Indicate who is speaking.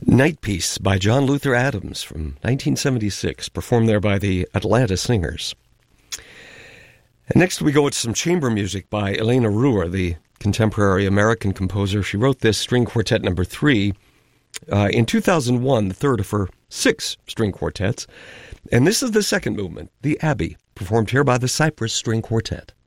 Speaker 1: Night Piece by John Luther Adams from 1976, performed there by the Atlanta Singers. And next we go to some chamber music by Elena Ruhr, the contemporary American composer. She wrote this string quartet number 3 in 2001, the third of her 6 string quartets. And this is the second movement, the Abbey, performed here by the Cypress String Quartet.